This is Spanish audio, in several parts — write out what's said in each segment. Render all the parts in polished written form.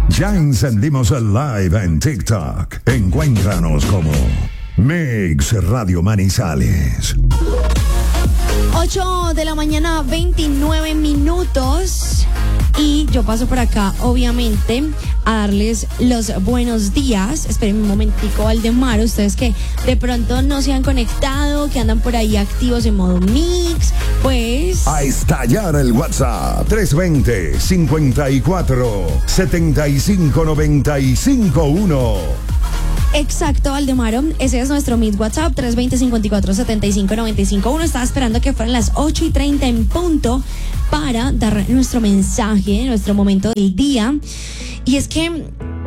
Ya encendimos el live en TikTok. Encuéntranos como Mix Radio Manizales. 8 de la mañana, 29 minutos. Y yo paso por acá, obviamente, a darles los buenos días. Esperen un momentico, Valdemar. Ustedes que de pronto no se han conectado, que andan por ahí activos en modo mix, pues... A estallar el WhatsApp. 320-54-75-95-1. Exacto, Valdemaro. Ese es nuestro Meet WhatsApp, 320-54-75-95-1. Estaba esperando que fueran las 8:30 en punto para dar nuestro mensaje, nuestro momento del día. Y es que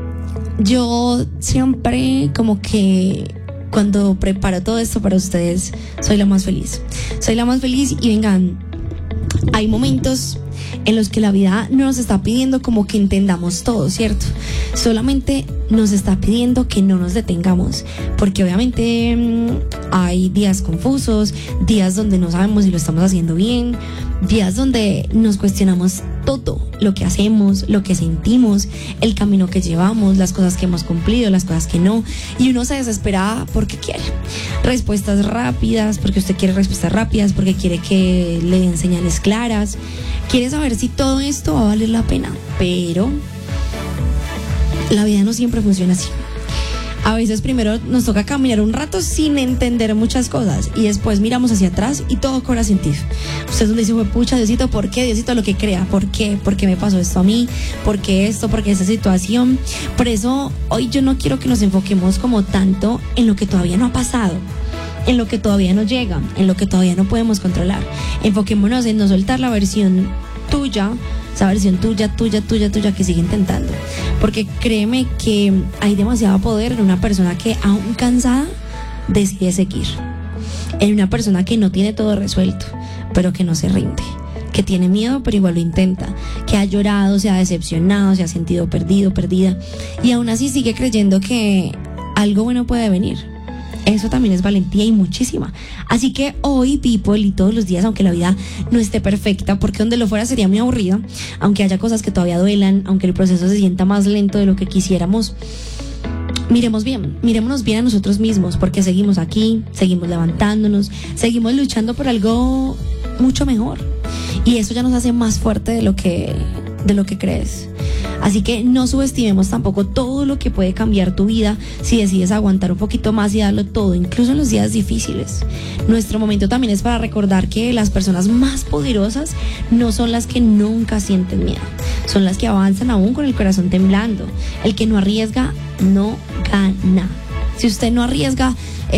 yo siempre como que cuando preparo todo esto para ustedes, soy la más feliz. Soy la más feliz y vengan, hay momentos en los que la vida no nos está pidiendo como que entendamos todo, ¿cierto? Solamente nos está pidiendo que no nos detengamos, porque obviamente hay días confusos, días donde no sabemos si lo estamos haciendo bien, días donde nos cuestionamos todo lo que hacemos, lo que sentimos, el camino que llevamos, las cosas que hemos cumplido, las cosas que no, y uno se desespera porque quiere respuestas rápidas, porque usted quiere respuestas rápidas, porque quiere que le den señales claras, quiere saber si todo esto va a valer la pena, pero la vida no siempre funciona así. A veces primero nos toca caminar un rato sin entender muchas cosas y después miramos hacia atrás y todo cobra sentido. Usted donde dice, pucha, Diosito, ¿por qué? Diosito, lo que crea, ¿por qué? ¿Por qué me pasó esto a mí? ¿Por qué esto? ¿Por qué esta situación? Por eso hoy yo no quiero que nos enfoquemos como tanto en lo que todavía no ha pasado, en lo que todavía no llega, en lo que todavía no podemos controlar. Enfoquémonos en no soltar la versión tuya, esa versión tuya que sigue intentando, porque créeme que hay demasiado poder en una persona que aún cansada decide seguir, en una persona que no tiene todo resuelto pero que no se rinde, que tiene miedo pero igual lo intenta, que ha llorado, se ha decepcionado, se ha sentido perdido, perdida y aún así sigue creyendo que algo bueno puede venir. Eso también es valentía y muchísima. Así que hoy, people, y todos los días, aunque la vida no esté perfecta, porque donde lo fuera sería muy aburrida, aunque haya cosas que todavía duelan, aunque el proceso se sienta más lento de lo que quisiéramos, mirémonos bien a nosotros mismos, porque seguimos aquí, seguimos levantándonos, seguimos luchando por algo mucho mejor. Y eso ya nos hace más fuerte de lo que crees. Así que no subestimemos tampoco todo lo que puede cambiar tu vida si decides aguantar un poquito más y darlo todo, incluso en los días difíciles. Nuestro momento también es para recordar que las personas más poderosas no son las que nunca sienten miedo, son las que avanzan aún con el corazón temblando. El que no arriesga no gana. Si usted no arriesga,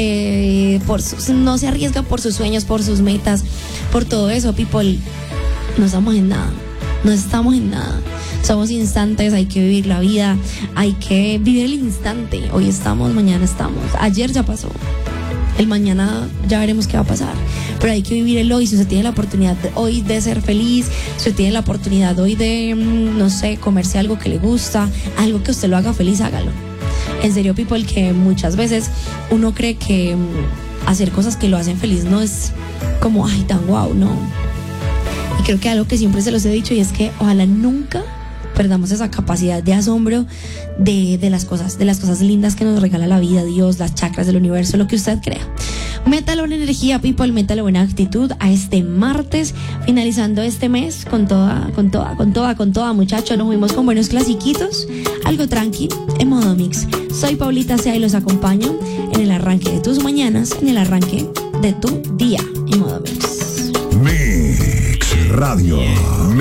no se arriesga por sus sueños, por sus metas, por todo eso, people, no estamos en nada. No estamos en nada. Somos instantes, hay que vivir la vida, hay que vivir el instante. Hoy estamos, mañana estamos. Ayer ya pasó. El mañana ya veremos qué va a pasar. Pero hay que vivir el hoy. Si usted tiene la oportunidad hoy de ser feliz, si usted tiene la oportunidad hoy de, no sé, comerse algo que le gusta, algo que usted lo haga feliz, hágalo. En serio, people, que muchas veces uno cree que hacer cosas que lo hacen feliz no es como, ay, tan guau, no. Y creo que algo que siempre se los he dicho y es que ojalá nunca perdamos esa capacidad de asombro de las cosas lindas que nos regala la vida, Dios, las chakras del universo, lo que usted crea. Métale buena energía, people, métale buena actitud a este martes, finalizando este mes con toda, muchachos. Nos fuimos con buenos clasiquitos, algo tranqui, en modo mix. Soy Paulita Sea y los acompaño en el arranque de tus mañanas, en el arranque de tu día, en modo mix. Mix Radio.